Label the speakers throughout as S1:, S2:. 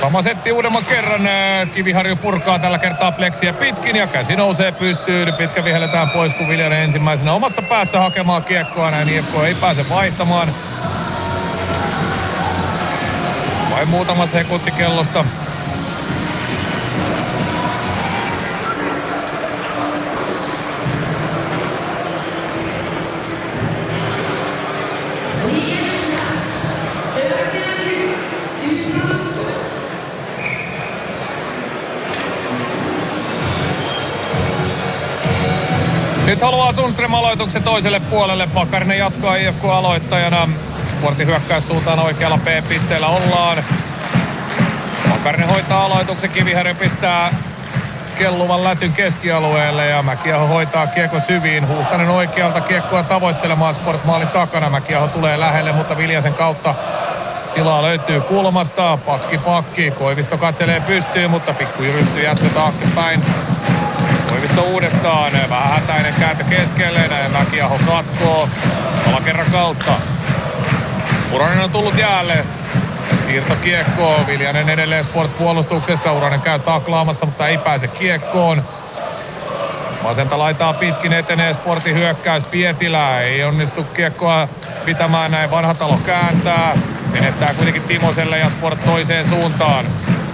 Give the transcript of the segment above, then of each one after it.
S1: Sama setti uudemman kerran. Kiviharju purkaa tällä kertaa pleksiä pitkin ja käsi nousee pystyyn. Pitkä vihelletään pois, kun Viljanen ensimmäisenä omassa päässä hakemaan kiekkoa. Näin IFK ei pääse vaihtamaan. Vain muutama sekunti kellosta. Nyt haluaa Sundström aloituksen toiselle puolelle. Pakarinen jatkaa IFK aloittajana. Sportin hyökkäyssuuntaan oikealla P-pisteellä ollaan. Pakarinen hoitaa aloituksen. Kiviharju pistää kelluvan lätyn keskialueelle ja Mäkiaho hoitaa kiekko syviin. Huhtanen oikealta kiekkoa tavoittelemaan Sport-maalin takana. Mäkiaho tulee lähelle, mutta Viljasen kautta tilaa löytyy kulmasta. Pakki. Koivisto katselee pystyyn, mutta pikkujyrysty jättö taaksepäin. Koivisto uudestaan. Vähän hätäinen kääntö keskelle. Näin Mäkiaho katkoo. Alakerran kautta. Uranen on tullut jäälle. Siirto kiekkoon. Viljanen edelleen Sport-puolustuksessa. Uranen käy taklaamassa, mutta ei pääse kiekkoon. Vasenta laitaa pitkin etenee Sportin hyökkäys. Pietilä ei onnistu kiekkoa pitämään. Näin Vanhatalo kääntää. Menettää kuitenkin Timoselle ja Sport toiseen suuntaan.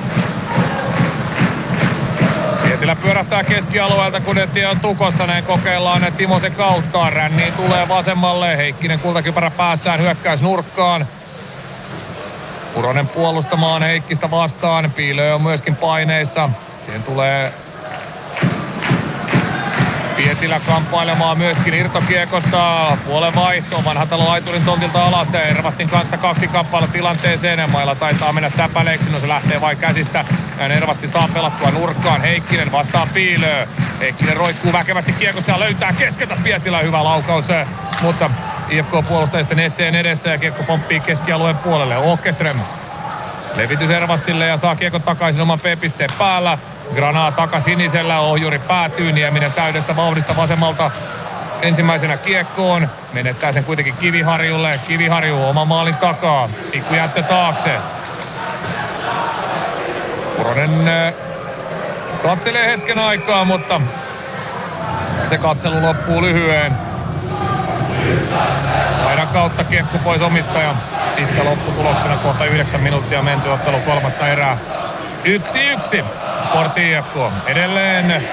S1: Pietilä pyörähtää keskialueelta, kun netti on tukossa. Näin kokeillaan Timosen kautta. Ränniin tulee vasemmalle. Heikkinen kultakypärä päässään hyökkäys nurkkaan. Uronen puolustamaan Heikkistä vastaan. Piilö on myöskin paineissa. Siihen tulee Pietilä kamppailemaan myöskin irtokiekosta. Puolen vaihto. Vanhatalo laiturin tontilta alas. Ervastin kanssa kaksi kappaletta tilanteeseen. Mailla taitaa mennä säpäleeksi. No se lähtee vain käsistä. Näin Ervasti saa pelattua nurkkaan. Heikkinen vastaan Piilöö. Heikkinen roikkuu väkevästi kiekossa ja löytää keskeltä Pietilä. Hyvä laukaus. Mutta IFK-puolustajista Nesseen edessä ja kiekko pomppii keskialueen puolelle. Åkerström. Levitys Ervastille ja saa kiekko takaisin oman P-pisteen päällä. Granaa takasinisellä, ohjuri päätyy, Nieminen täydestä vauhdista vasemmalta ensimmäisenä kiekkoon. Menettää sen kuitenkin Kiviharjulle. Kiviharju oman maalin takaa. Pikku jättö taakse. Uronen katselee hetken aikaa, mutta se katselu loppuu lyhyen. Laidan kautta kiekko pois omistaja. Pitkä lopputuloksena kohta 9 minuuttia menty ottelu kolmatta erää. 1-1. Sport IFK. Edelleen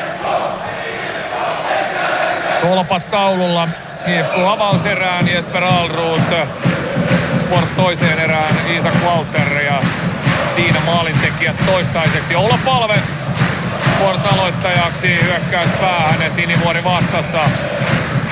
S1: tolpat taululla. IFK avauserään Jesper Alroth. Sport toiseen erään Isak Walter ja siinä maalintekijät toistaiseksi. Olla Palve Sport aloittajaksi, hyökkäys päähän ja Sinivuori vastassa.